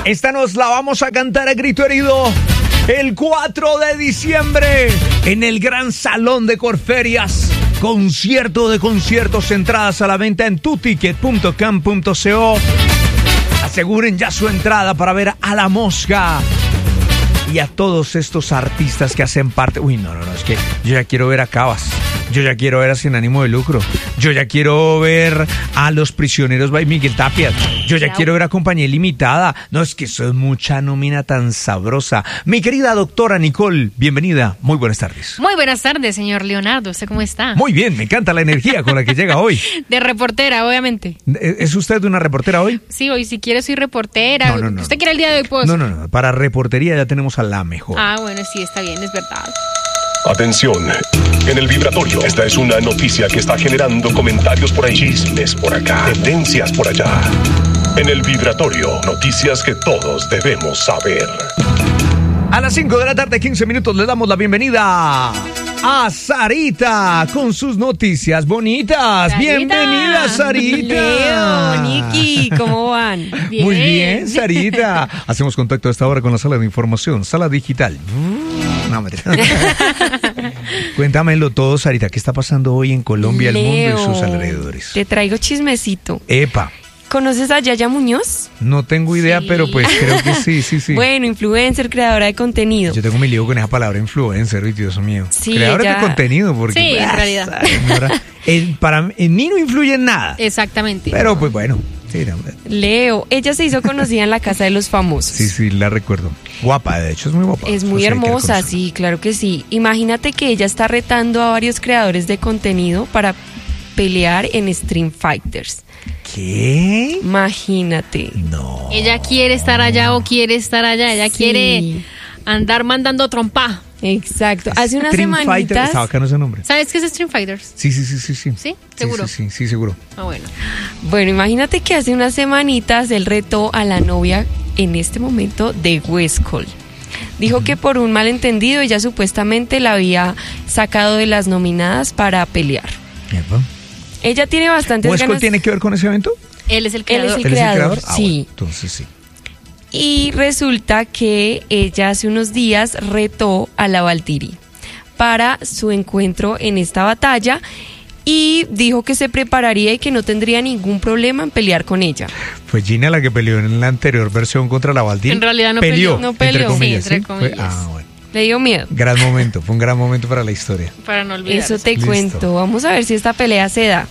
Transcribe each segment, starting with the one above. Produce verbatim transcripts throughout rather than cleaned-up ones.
Esta nos la vamos a cantar a grito herido el cuatro de diciembre en el Gran Salón de Corferias. Concierto de conciertos, entradas a la venta en tu ticket punto com punto co. Aseguren ya su entrada para ver a La Mosca y a todos estos artistas que hacen parte. Uy, no, no, no, es que yo ya quiero ver a Cabas. Yo ya quiero ver a Sin Ánimo de Lucro. Yo ya quiero ver a Los Prisioneros by Miguel Tapia. Yo ya quiero ver a Compañía Limitada. No, es que eso es mucha nómina tan sabrosa. Mi querida doctora Nicole, bienvenida. Muy buenas tardes. Muy buenas tardes, señor Leonardo. ¿Usted cómo está? Muy bien, me encanta la energía con la que llega hoy. De reportera, obviamente. ¿Es usted una reportera hoy? Sí, hoy si quiere soy reportera. No, no, no. ¿Usted quiere el día de hoy? Pues? No, no, no. Para reportería ya tenemos a la mejor. Ah, bueno, sí, está bien, es verdad. Atención, en el vibratorio. Esta es una noticia que está generando comentarios por ahí, chismes por acá, tendencias por allá. En el vibratorio, noticias que todos debemos saber. A las cinco de la tarde, quince minutos, le damos la bienvenida a Sarita con sus noticias bonitas. Sarita. Bienvenida, Sarita. Leo, Niki, ¿cómo van? Bien. Muy bien, Sarita. Hacemos contacto a esta hora con la sala de información, sala digital. No, me Cuéntamelo todo, Sarita. ¿Qué está pasando hoy en Colombia, Leo, el mundo y sus alrededores? Te traigo chismecito. Epa. ¿Conoces a Yaya Muñoz? No tengo idea, Sí. pero pues creo que sí, sí, sí. Bueno, influencer, creadora de contenido. Yo tengo mi lío con esa palabra influencer, y Dios mío. Sí, Creadora ella- de contenido, porque... Sí, en ah, realidad. señora, en, para, en mí no influye en nada. Exactamente. Pero pues bueno, sí, no, Leo, ella se hizo conocida en la Casa de los Famosos. sí, sí, la recuerdo. Guapa, de hecho es muy guapa. Es muy Pues hay que hermosa, reconocerlo. sí, claro que sí. Imagínate que ella está retando a varios creadores de contenido para pelear en Stream Fighters. ¿Qué? Imagínate. No. Ella quiere estar allá o quiere estar allá. Ella Sí. quiere andar mandando trompa. Exacto. Hace unas Stream Fighter, semanitas. está bacano ese nombre. ¿Sabes qué es Stream Fighters? Sí, sí, sí, sí, sí. ¿Sí? ¿Seguro? Sí, sí, sí, sí, seguro. Ah, bueno. Bueno, imagínate que hace unas semanitas él retó a la novia en este momento de Westcol. Dijo que por un malentendido ella supuestamente la había sacado de las nominadas para pelear. Epa. Ella tiene bastantes ¿Westcol ganas. tiene que ver con ese evento? Él es el Él creador. es ¿Él es el creador, creador? Ah, sí. bueno, entonces sí. Y resulta que ella hace unos días retó a la Valtteri para su encuentro en esta batalla y dijo que se prepararía y que no tendría ningún problema en pelear con ella. Fue Gina la que peleó en la anterior versión contra la Valtteri. En realidad no peleó. peleó. No Entre peleó. comillas, Sí, entre ¿sí? Fue- comillas. ah, bueno. Le dio miedo. Gran momento, fue un gran momento para la historia. Para no olvidar. Eso te Listo. cuento. Vamos a ver si esta pelea se da.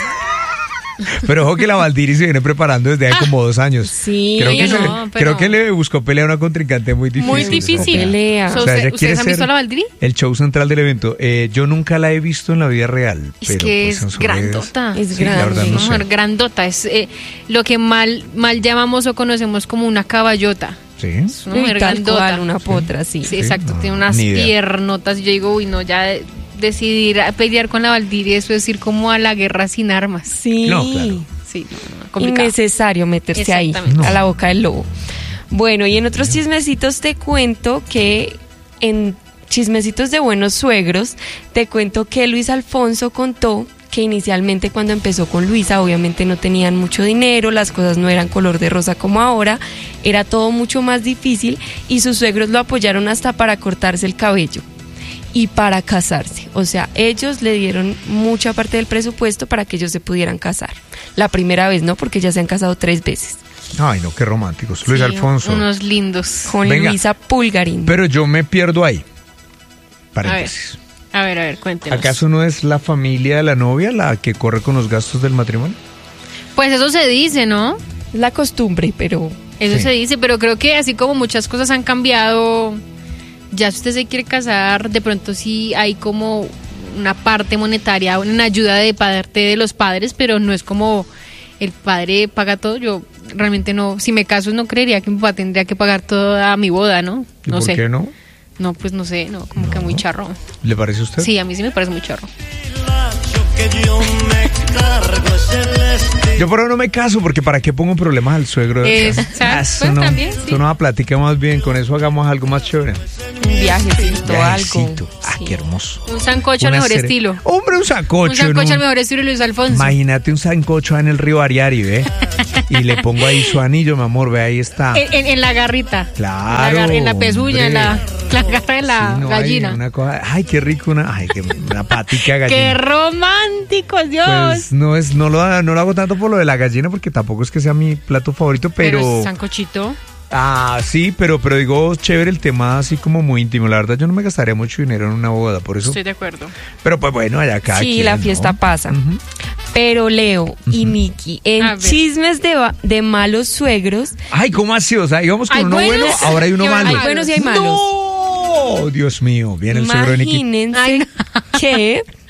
Pero ojo que la Valtteri se viene preparando desde hace como dos años. Sí, creo que, no, se- pero- creo que le buscó pelea a una contrincante muy difícil. Muy esa difícil. pelea. O sea, O sea, ella ¿usted- quiere ¿Ustedes han visto ser a la Valtteri? el show central del evento. Eh, yo nunca la he visto en la vida real. Es pero que pues en es sus redes- grandota. Es Sí, la verdad grande. no sé. Mujer grandota. Es eh, lo que mal, mal llamamos o conocemos como una caballota. Sí. Es una Uy, mujer tal grandota. cual, una potra, sí. Sí, exacto. no, Tiene unas ni idea. piernotas. Yo digo, uy, no, ya de- decidir a pelear con la Valtteri, eso es ir como a la guerra sin armas. Sí. No, claro. Sí, no, no, complicado. Innecesario meterse ahí, Exactamente. a la boca del lobo. Bueno, y en otros chismecitos te cuento que en chismecitos de buenos suegros, te cuento que Luis Alfonso contó que inicialmente cuando empezó con Luisa, obviamente no tenían mucho dinero, las cosas no eran color de rosa como ahora, era todo mucho más difícil y sus suegros lo apoyaron hasta para cortarse el cabello y para casarse. O sea, ellos le dieron mucha parte del presupuesto para que ellos se pudieran casar. La primera vez no, porque ya se han casado tres veces. Ay, no, qué románticos. Luis Sí, Alfonso. Unos lindos. Con Venga. Luisa Pulgarín. Pero yo me pierdo ahí. A ver, Paréntesis. a ver, a ver, cuéntenos. ¿Acaso no es la familia de la novia la que corre con los gastos del matrimonio? Pues eso se dice, ¿no? Es la costumbre, pero Eso Sí. se dice, pero creo que así como muchas cosas han cambiado, ya si usted se quiere casar, de pronto sí hay como una parte monetaria, una ayuda de parte de los padres, pero no es como el padre paga todo. Yo realmente no, si me caso no creería que mi papá tendría que pagar toda mi boda, ¿no? ¿Y No por sé. qué no? No, pues no sé, no, como que muy charro. ¿Le parece a usted? Sí, a mí sí me parece muy charro. Yo por ahora no me caso porque ¿para qué pongo problemas al suegro? Es- Ah, ¿sabes? eso Pues no, también, sí. eso no va, platica más bien, con eso hagamos algo más chévere. un viajecito, algo. Viajecito. Ah, Sí. qué hermoso. Un sancocho al Una mejor serie- estilo. Hombre, un sancocho. Un sancocho ¿no? al mejor estilo de Luis Alfonso. Imagínate un sancocho en el río Ariari, ¿eh? y le pongo ahí su anillo, mi amor, ve, ahí está. En, en, en la garrita. Claro. En la, en la pezuña, hombre. en la, la garra de la Sí, no, gallina. Ay, una cosa, ay, qué rico, una, ay, qué, una patica de gallina. ¡Qué romántico, Dios! Pues no es, no lo, no lo hago tanto por lo de la gallina porque tampoco es que sea mi plato favorito, pero. Pero es sancochito. Ah, sí, pero, pero digo, chévere el tema así como muy íntimo. La verdad, yo no me gastaría mucho dinero en una boda, por eso. Estoy de acuerdo. Pero pues bueno, allá cada Sí, quien, la ¿no? fiesta pasa. Ujú. Pero Leo y Miki, A en ver. chismes de, va- de malos suegros, Ay, ¿cómo así? O sea, íbamos con Hay uno buenos, bueno, ahora hay uno y malo. hay hay buenos y hay malos. ¡No! Dios mío, viene el seguro de Nicky. Imagínense Ay, no. que